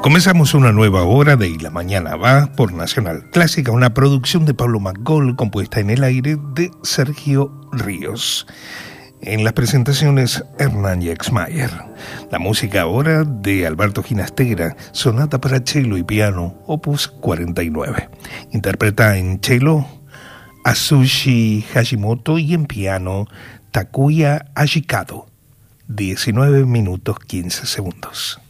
Comenzamos una nueva hora de Y la Mañana Va por Nacional Clásica, una producción de Pablo McGoll compuesta en el aire de Sergio Ríos. En las presentaciones, Hernán Yaxmayer. La música ahora de Alberto Ginastera, sonata para cello y piano, opus 49. Interpreta en cello Atsushi Hashimoto y en piano Takuya Ashikado. 19 minutos 15 segundos.